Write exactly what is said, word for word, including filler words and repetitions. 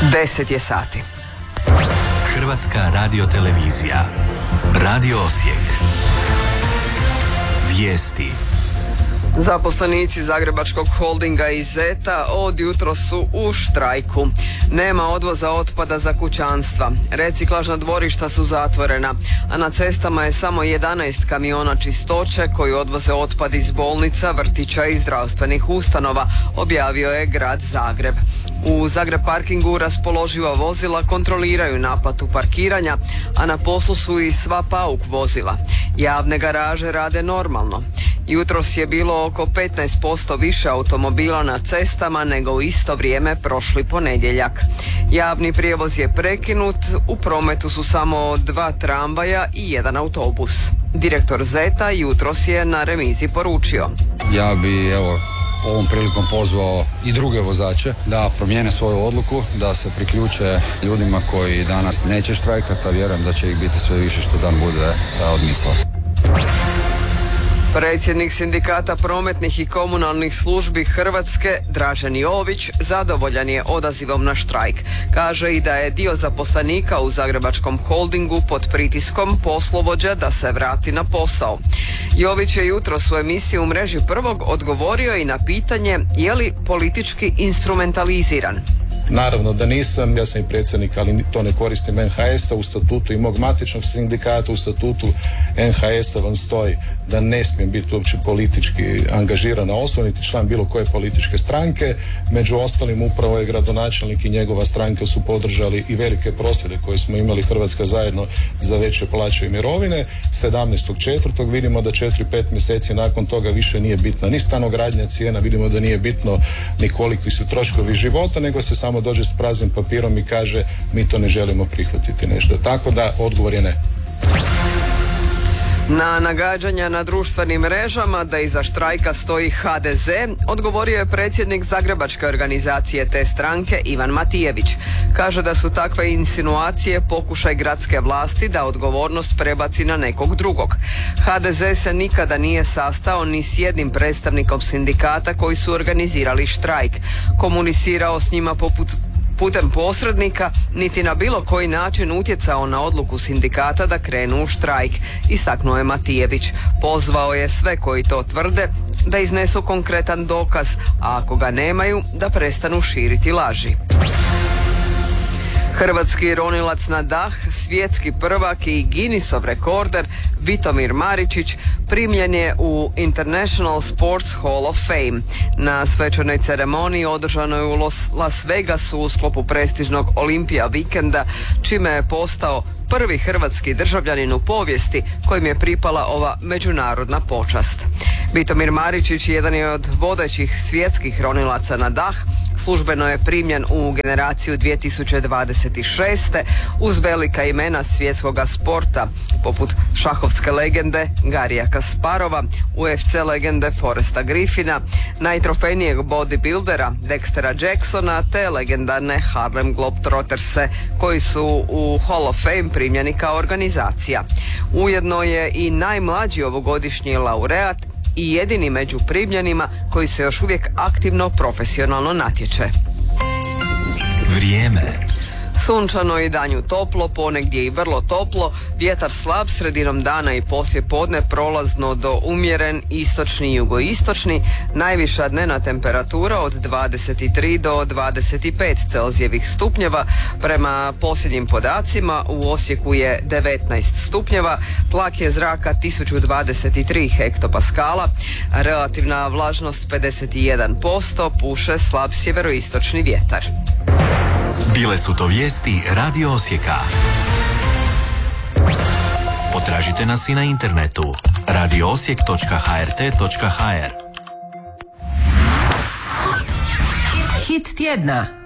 deset je sati. Hrvatska radiotelevizija. Radio Osijek. Vijesti. Zaposlenici Zagrebačkog holdinga i Zeta od jutros su u štrajku. Nema odvoza otpada za kućanstva. Reciklažna dvorišta su zatvorena, a na cestama je samo jedanaest kamiona čistoće koji odvoze otpad iz bolnica, vrtića i zdravstvenih ustanova, objavio je grad Zagreb. U Zagreb parkingu raspoloživa vozila kontroliraju naplatu parkiranja, a na poslu su i sva pauk vozila. Javne garaže rade normalno. Jutros je bilo oko petnaest posto više automobila na cestama nego u isto vrijeme prošli ponedjeljak. Javni prijevoz je prekinut, u prometu su samo dva tramvaja i jedan autobus. Direktor Zeta jutros je na remizi poručio: Ja bi, evo, ovom prilikom pozvao i druge vozače da promijene svoju odluku, da se priključe ljudima koji danas neće štrajkati, a vjerujem da će ih biti sve više što dan bude odmicao. Predsjednik sindikata prometnih i komunalnih službi Hrvatske, Dražen Jović, zadovoljan je odazivom na štrajk. Kaže i da je dio zaposlenika u Zagrebačkom holdingu pod pritiskom poslovođa da se vrati na posao. Jović je jutros u emisiji u mreži Prvog odgovorio i na pitanje je li politički instrumentaliziran. Naravno da nisam, ja sam i predsjednik, ali to ne koristim en ha es a. U statutu i mog matičnog sindikata, u statutu en ha es a vam stoji da ne smijem biti uopće politički angažirana osoba, niti član bilo koje političke stranke. Među ostalim upravo je gradonačelnik i njegova stranka su podržali i velike prosvjede koje smo imali Hrvatska zajedno za veće plaće i mirovine. sedamnaestog četvrtog vidimo da četiri pet mjeseci nakon toga više nije bitna ni stanogradnja cijena, vidimo da nije bitno ni koliki su troškovi života, nego se samo dođe s praznim papirom i kaže mi to ne želimo prihvatiti nešto. Tako da odgovor je ne. Na nagađanja na društvenim mrežama da iza štrajka stoji ha de ze odgovorio je predsjednik Zagrebačke organizacije te stranke Ivan Matijević. Kaže da su takve insinuacije pokušaj gradske vlasti da odgovornost prebaci na nekog drugog. ha de ze se nikada nije sastao ni s jednim predstavnikom sindikata koji su organizirali štrajk, komunicirao s njima poput putem posrednika, niti na bilo koji način utjecao na odluku sindikata da krenu u štrajk, istaknuo je Matijević. Pozvao je sve koji to tvrde da iznesu konkretan dokaz, a ako ga nemaju, da prestanu širiti laži. Hrvatski ronilac na dah, svjetski prvak i Guinnessov rekorder Vitomir Maričić primljen je u International Sports Hall of Fame. Na svečanoj ceremoniji održanoj u Las Vegasu u sklopu prestižnog Olimpija vikenda, čime je postao prvi hrvatski državljanin u povijesti kojim je pripala ova međunarodna počast. Vitomir Maričić jedan je od vodećih svjetskih ronilaca na dah. Službeno je primljen u generaciju dvije tisuće dvadeset šeste uz velika imena svjetskoga sporta poput šahovske legende Garija Kasparova, u ef ce legende Foresta Griffina, najtrofejnijeg bodybuildera Dextera Jacksona te legendarne Harlem Globetrotterse koji su u Hall of Fame primljeni kao organizacija. Ujedno je i najmlađi ovogodišnji laureat i jedini među primljenima koji se još uvijek aktivno profesionalno natječe. Vrijeme. Sunčano i danju toplo, ponegdje i vrlo toplo, vjetar slab sredinom dana i poslije podne prolazno do umjeren istočni i jugoistočni, najviša dnevna temperatura od dvadeset tri do dvadeset pet Celzijevih stupnjeva, prema posljednjim podacima u Osijeku je devetnaest stupnjeva, tlak je zraka tisuću dvadeset tri hektopaskala, relativna vlažnost pedeset jedan posto, puše slab sjeveroistočni vjetar. Bile su to vijesti Radio Osijeka. Potražite nas i na internetu radio osijek točka ha er te točka ha er. Hit tjedna.